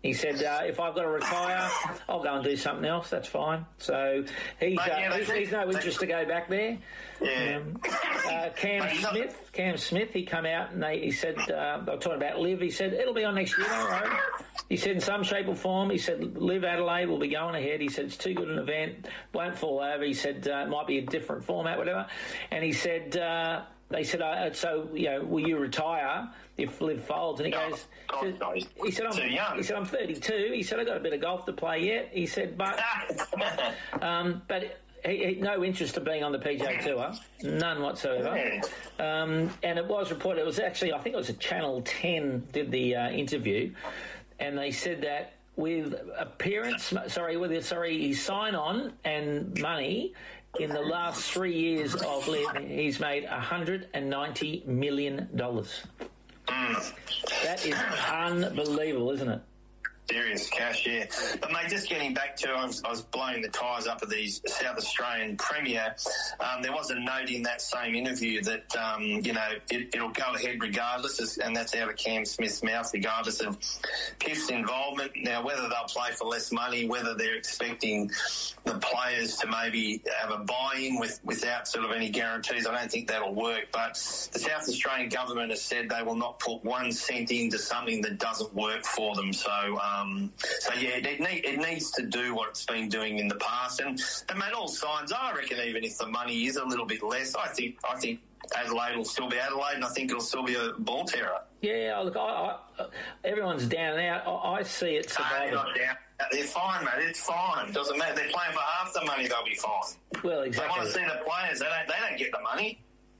He said, if I've got to retire, I'll go and do something else. That's fine. So he's no interest to go back there. Yeah. Cam Smith, he come out and he said, they were talking about Liv. He said, it'll be on next year, all right. He said, in some shape or form, he said, Liv Adelaide will be going ahead. He said, it's too good an event, won't fall over. He said, it might be a different format, whatever. And he said, they said, so, will you retire if Liv folds? And he goes, he said, I'm 32. He said, I've got a bit of golf to play yet. He said, but he no interest of being on the PGA Tour, none whatsoever. And it was reported, it was actually, I think it was a Channel 10 did the interview, and they said that with his sign-on and money in the last 3 years of Liv, he's made $190 million. That is unbelievable, isn't it? Serious cash, yeah. But, mate, just getting back to, I was blowing the tyres up of the South Australian Premier. There was a note in that same interview that, it'll go ahead regardless, and that's out of Cam Smith's mouth, regardless of PIF's involvement. Now, whether they'll play for less money, whether they're expecting the players to maybe have a buy-in without sort of any guarantees, I don't think that'll work. But the South Australian government has said they will not put 1 cent into something that doesn't work for them. So it needs to do what it's been doing in the past, and mate, all signs I reckon even if the money is a little bit less, I think Adelaide will still be Adelaide, and I think it'll still be a ball terror. Yeah, look, everyone's down and out. I see it surviving. They're not down. They're fine, mate. It's fine. Doesn't matter. They're playing for half the money. They'll be fine. Well, exactly. They want to see the players. They don't get the money.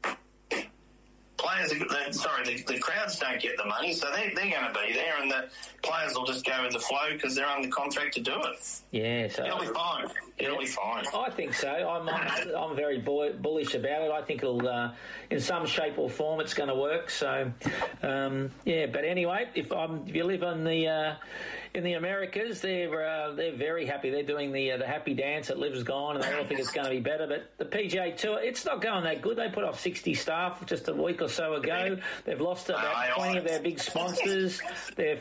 The crowds don't get the money, so they're going to be there, and the players will just go with the flow because they're under contract to do it. Yeah, so it'll be fine. It'll be fine. I think so. I'm very bullish about it. I think it'll, in some shape or form, it's going to work. So, But anyway, if you live in the Americas, they're very happy. They're doing the happy dance that Liv's gone, and they all think it's going to be better. But the PGA Tour, it's not going that good. They put off 60 staff just a week or so ago. They've lost about 20 of their big sponsors. They're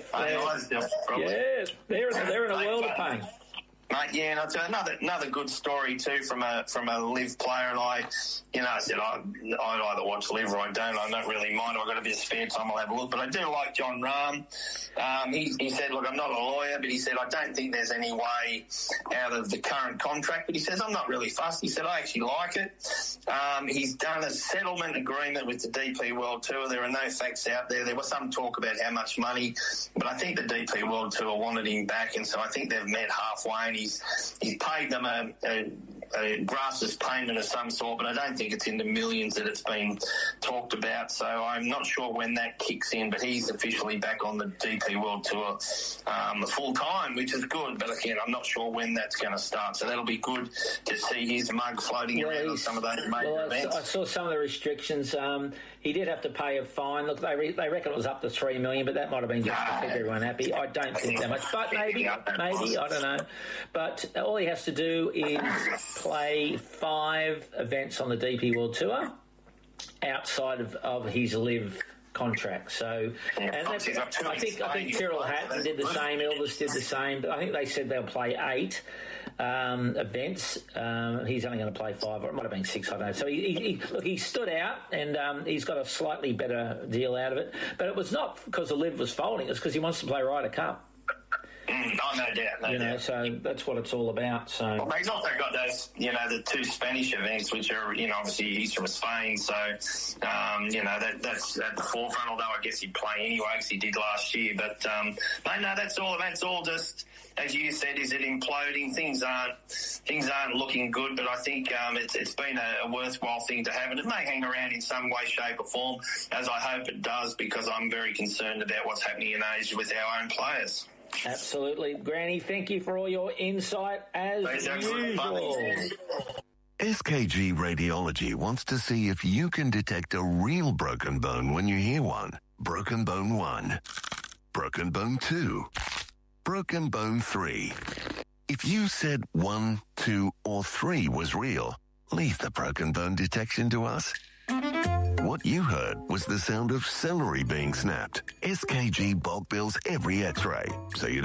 in a world of pain. Mate, yeah, and I'll tell you another good story too from a Liv player, and I said I'd either watch Liv or I don't really mind. I've got a bit of spare time, I'll have a look. But I do like Jon Rahm. He said, look, I'm not a lawyer, but he said, I don't think there's any way out of the current contract. But he says, I'm not really fussed. He said, I actually like it. He's done a settlement agreement with the DP World Tour. There are no facts out there. There was some talk about how much money, but I think the DP World Tour wanted him back, and so I think they've met halfway, and he's paid them a gratis payment of some sort, but I don't think it's in the millions that it's been talked about. So I'm not sure when that kicks in, but he's officially back on the DP World Tour full time, which is good. But again, I'm not sure when that's going to start. So that'll be good to see his mug floating around on some of those major events. I saw some of the restrictions. He did have to pay a fine. Look, they reckon it was up to $3 million, but that might have been just to keep everyone happy. I don't think that much, but maybe I don't know. But all he has to do is play 5 events on the DP World Tour outside of his Liv contract. So, and I think Tyrrell Hatton did the same. Elvis did the same. But I think they said they'll play 8 events. He's only going to play 5, or it might have been 6. I don't know. So he stood out, and he's got a slightly better deal out of it. But it was not because the Liv was folding. It's because he wants to play Ryder Cup. No doubt. So that's what it's all I So well, he's also got those, the 2 Spanish events, which are, obviously he's from Spain, so that's at the forefront. Although I guess he'd play anyway because he did last year. But that's all just, as you said, is it imploding? Things aren't looking good. But I think it's been a worthwhile thing to have, and it may hang around in some way, shape, or form, as I hope it does, because I'm very concerned about what's happening in Asia with our own players. Absolutely. Granny, thank you for all your insight as usual. SKG Radiology wants to see if you can detect a real broken bone when you hear one. Broken bone 1. Broken bone 2. Broken bone 3. If you said 1, 2, or 3 was real, leave the broken bone detection to us. What you heard was the sound of celery being snapped. SKG bulk bills every x-ray, so you